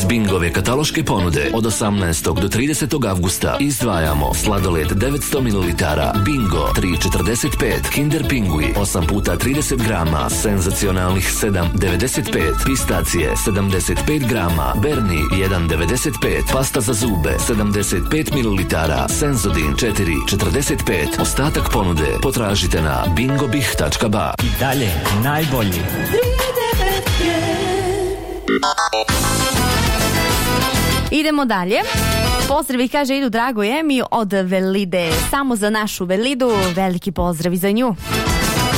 Iz Bingove kataloške ponude od 18. do 30. avgusta izdvajamo sladoled 900 ml, Bingo 3,45, Kinder Pingui 8 puta 30 grama, senzacionalnih 7,95, pistacije 75 grama, Berni 1,95, pasta za zube 75 ml, Senzodin 4,45. Ostatak ponude potražite na bingobih.ba. I dalje najbolji. Idemo dalje. Pozdravi, kaže, idu Drago Emi od Velide. Samo za našu Velidu. Veliki pozdrav i za nju.